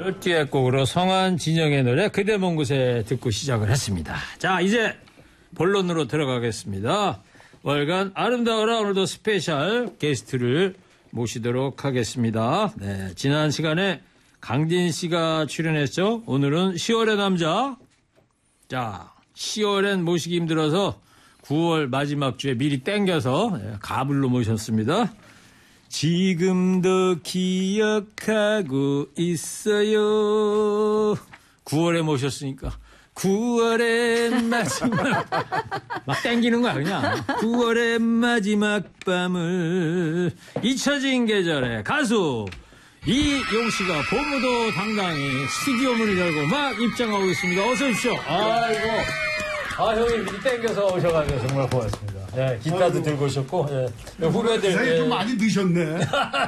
듀엣곡으로 성한 진영의 노래 그대 먼 곳에 듣고 시작을 했습니다. 자, 이제 본론으로 들어가겠습니다. 월간 아름다워라 오늘도 스페셜 게스트를 모시도록 하겠습니다. 네, 지난 시간에 강진 씨가 출연했죠. 오늘은 10월의 남자. 자, 10월엔 모시기 힘들어서 9월 마지막 주에 미리 땡겨서 가불로 모셨습니다. 지금도 기억하고 있어요. 9월에 모셨으니까 9월의 마지막 막 땡기는 거야 그냥. 9월의 마지막 밤을 잊혀진 계절의 가수 이용씨가 보무도 당당히 스튜디오 문을 열고 막 입장하고 있습니다. 어서 오십시오. 아이고, 형님 미리 땡겨서 오셔가지고 정말 고맙습니다. 예, 기타도 들고 오셨고, 예, 후배들. 세상에 좀 많이 늦었네.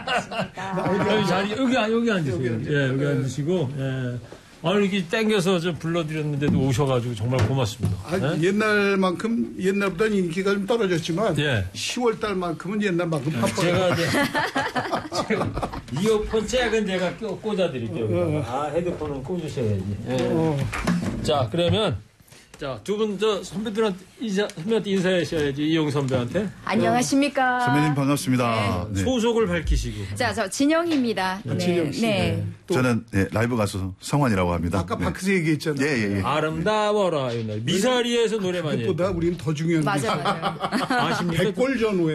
여기 앉으세요. 예, 여기 앉으시고, 예. 이렇게 땡겨서 좀 불러드렸는데도 오셔가지고 정말 고맙습니다. 예? 옛날보다는 인기가 좀 떨어졌지만, 예. 10월 달만큼은 옛날만큼 바빠요. 제가 이어폰 잭은 제가 꽂아드릴게요. 헤드폰은 꽂으셔야지. 예. 자, 그러면. 자, 두 분, 선배한테 인사하셔야지, 이용 선배한테. 안녕하십니까. 선배님 반갑습니다. 네. 소속을 밝히시고. 자, 저 진영입니다. 네. 진영 씨. 네. 저는 라이브 가수 성환이라고 합니다. 아까 밖에서 얘기했잖아요. 예. 아름다워라, 이날. 미사리에서 노래 많이 했죠. 그것보다 우리는 더 중요한 게. 맞아요. 아십니까? 백골 전후에.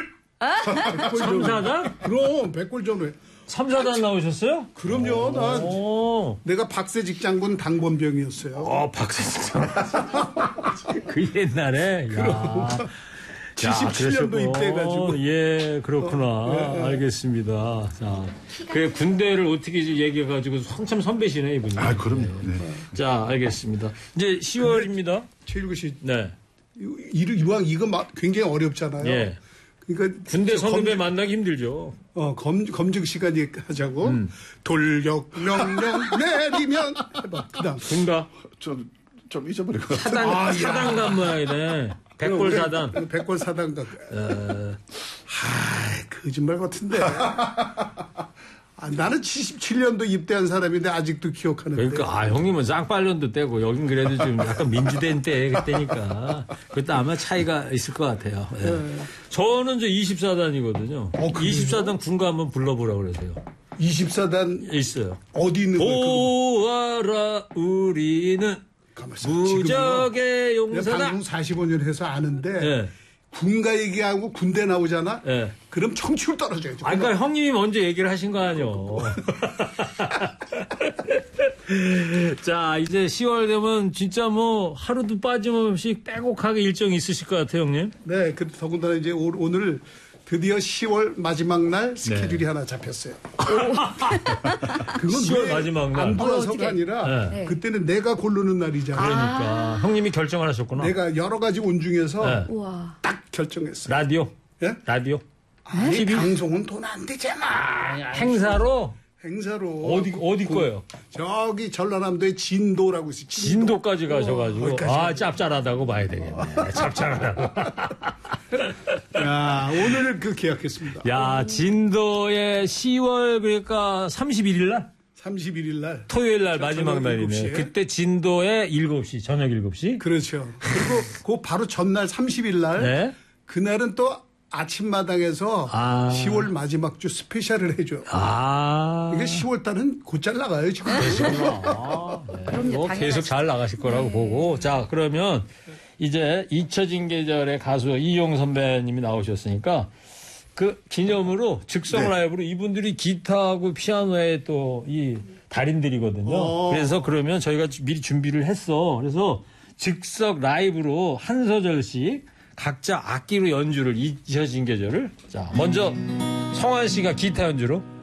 삼사단? 그럼, 백골 전후에. 삼사단 나오셨어요? 그럼요. 내가 박세직 장군 당번병이었어요. 박세직 장군. 그 옛날에. 야. 77년도 입대해가지고. 예, 그렇구나. 알겠습니다. 자, 그 군대를 어떻게 얘기해가지고 한참 선배시네, 이분이. 그럼요. 네. 자, 알겠습니다. 이제 10월입니다. 최일구 씨. 네. 이왕 이거 굉장히 어렵잖아요. 예. 그러니까 군대 선후배 만나기 힘들죠. 검증 시간 얘기하자고. 돌격 명령 내리면 해봐. 그다음. 군가. 좀 잊어버리고. 사단 간 모양이네. 백골 사단. 백골 사단가. 거짓말 같은데. 나는 77년도 입대한 사람인데 아직도 기억하는데. 그러니까 형님은 쌍빨년도 때고 여긴 그래도 좀 약간 민주된 때 그때니까 그때 아마 차이가 있을 것 같아요. 네. 저는 24단이거든요. 24단 군가 한번 불러보라고 그러세요. 24단 있어요. 어디 있는 거예요? 보아라 우리는 무적의 용사다. 방송 45년 해서 아는데 네. 군가 얘기하고 군대 나오잖아. 네. 그럼 청취율 떨어져요. 그러니까 형님이 먼저 얘기를 하신 거 아니요. 자, 이제 10월 되면 진짜 뭐 하루도 빠짐없이 빼곡하게 일정이 있으실 것 같아요, 형님. 네, 더군다나 이제 오늘 드디어 10월 마지막 날 스케줄이 하나 잡혔어요. 그건 10월 마지막 날. 안 돌아서가 아니라 그때는 내가 고르는 날이잖아요. 그러니까 형님이 결정을 하셨구나. 내가 여러 가지 온 중에서 우와. 딱 결정했어요. 라디오? 예? 라디오? 아니, TV? 방송은 돈 안 되잖아. 행사로? 어디 거예요? 저기 전라남도의 진도라고 있어요. 진도까지 가셔가지고. 짭짤하다고 봐야 되겠네. 짭짤하다고. 야, 오늘 계약했습니다. 야, 진도의 10월 그러니까 31일 날? 31일 날. 토요일 날 마지막 날이네. 7시에. 그때 진도에 7시, 저녁 7시. 그렇죠. 그리고 그 바로 전날 30일 날. 네. 그날은 또 아침마당에서 10월 마지막 주 스페셜을 해줘요. 이게 10월 달은 곧잘 나가요, 지금. 그럼요, 계속 잘 나가실 거라고 보고. 자, 그러면 이제 잊혀진 계절의 가수 이용 선배님이 나오셨으니까 그 기념으로 즉석 라이브로 이분들이 기타하고 피아노에 또 이 달인들이거든요. 그래서 그러면 저희가 미리 준비를 했어. 그래서 즉석 라이브로 한 소절씩 각자 악기로 연주를 잊혀진 계절을. 자, 먼저 성환 씨가 기타 연주로.